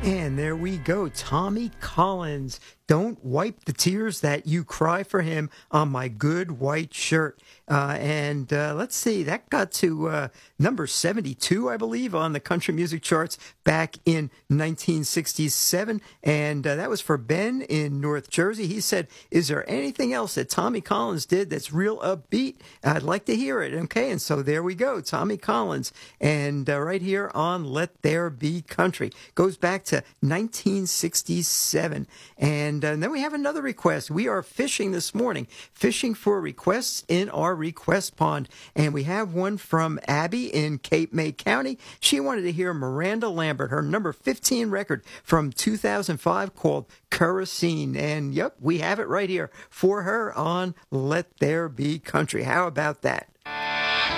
And there we go, Tommy Collins. Don't wipe the tears that you cry for him on my good white shirt. And let's see, that got to number 72, I believe, on the country music charts back in 1967. And that was for Ben in North Jersey. He said, is there anything else that Tommy Collins did that's real upbeat? I'd like to hear it. Okay, and so there we go, Tommy Collins. And right here on Let There Be Country. Goes back to 1967. And then we have another request. We are fishing this morning, fishing for requests in our request pond. And we have one from Abby in Cape May County. She wanted to hear Miranda Lambert, her number 15 record from 2005 called Kerosene. And yep, we have it right here for her on Let There Be Country. How about that?